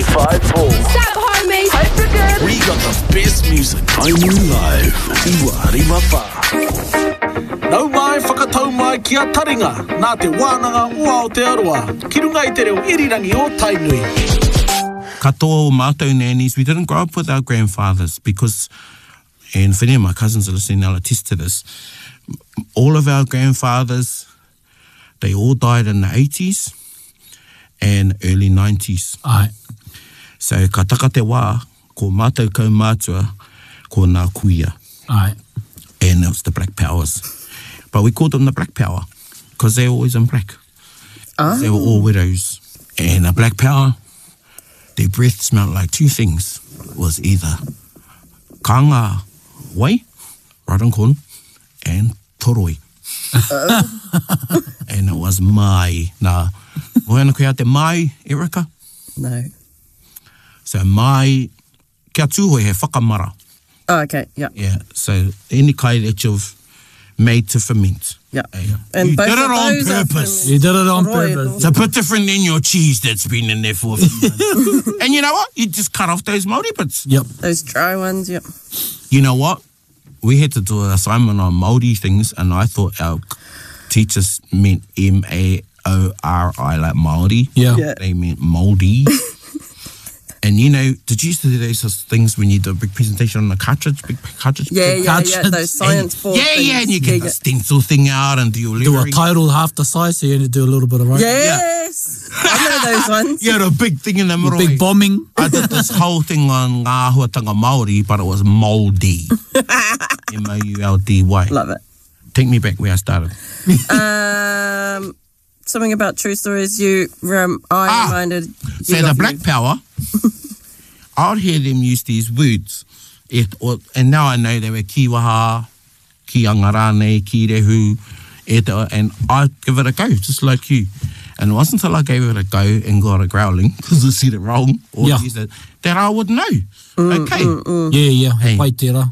94. Sup, homies? Hope you're good. We got the best music. Tainu Live. Iwa Rimafa. Nau mai whakatau mai ki a taringa. Nā te wānanga ua o te aroa. Ki runga I te reo irirangi o Tainui. Katoa o mātou nannies, we didn't grow up with our grandfathers because, and for them, my cousins are listening, they'll attest to this, all of our grandfathers, they all died in the 80s and early 90s. Ai. So ka taka te wā, ko mātou kaumātua, ko ngā kuia. Ai. And it was the Black Powers. But we called them the Black Power because they were always in black. Oh. They were all widows. And a Black Power, their breath smelled like two things. It was either kanga wai, rarankon, and toroi. And it was mai. Nā, moena koe a te mai, Erika? No. So mai, kia tūhoi he whakamara. Oh, okay, yeah. Yeah, so any kai that you've made to ferment. Yeah. And you both did it of on those are purpose. from You did it on Roy. purpose. It's a bit different than your cheese that's been in there for a few months. And you know what? You just cut off those Māori bits. Yep. Those dry ones, yep. You know what? We had to do an assignment on Māori things, and I thought our teachers meant M-A-O-R-I, like Māori. Yeah. Yeah. They meant mouldy. And you know, did you used to do those things when you do a big presentation on a cartridge, big cartridge? Yeah, big yeah, cartridge? yeah, those science board Yeah, things. yeah, and you get Yeah, the yeah. stencil thing out and do your Do a lettering. title half the size, so you had to do a little bit of writing. Yes! I know those ones. You had a big thing in the middle. Big bombing. I did this whole thing on ngā huatanga Māori, but it was mouldy. M-O-U-L-D-Y. Love it. Take me back where I started. Something about true stories. I reminded you. So the Black Power, I would hear them use these words. And now I know they were kiwaha, ki angarane, ki rehu, and I'd give it a go, just like you. And it wasn't until I gave it a go and got a growling, because I said it wrong, or used it, that I would know. Okay. Yeah. Hey. Pai tērā.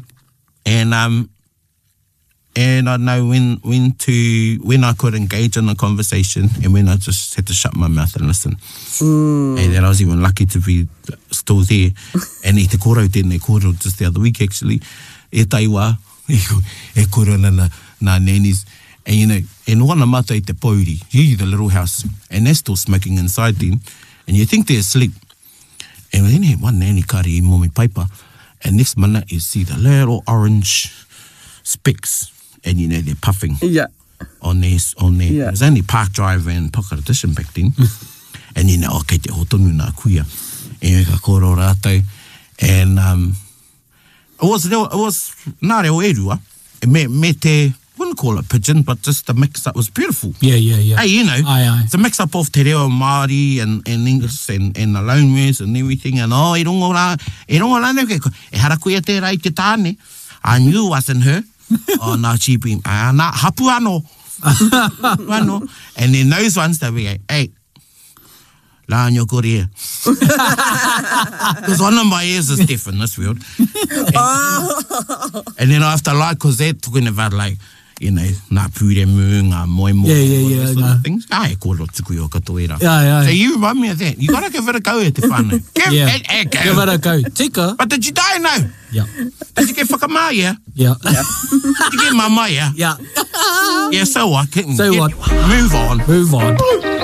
And I know when I could engage in a conversation and when I just had to shut my mouth and listen. And that I was even lucky to be still there. And I te kōrau tēnei kōrau just the other week actually. E taiwa, e kōrau nā nannies. And you know, and wana mata I te pauri, the little house. And they're still smoking inside them. And you think they're asleep. And then he had one nanny kari I momi paipa. And next minute you see the little orange specks. And you know, they're puffing Yeah. on their. Yeah. It was only Park Drive and Poker Edition back then. And you know, okay, te hotonu nā kuia. E ka kōrau rātou. And it was nā reo e rua. Me te, wouldn't call it pigeon, but just the mix-up was beautiful. Yeah. Hey, you know, Aye. it's a mix-up of te reo Māori and English and the loanwords and everything. And e rongo rā, e hara kuia tērā I te tāne. I knew it wasn't her. Oh, nā chipi, nā hapu anō. Anō. And then those ones, they'll be like, hey, la nyo korea. Because one of my ears is deaf in this world. And then I have to like, because they're talking about like, you know, nā pūremu, ngā moemo, Yeah, those sort of things. Ai, kōrero tuku o katoera. Yeah. So you remind me of that. You got to give it a go e te whānau. Give it a go. Give it a go. Tika. But did you die now? Yeah. Did you get whakamā, yeah? Yeah. Did you get mama, yeah? Yeah. Yeah, so what? So what? Move on. Move on.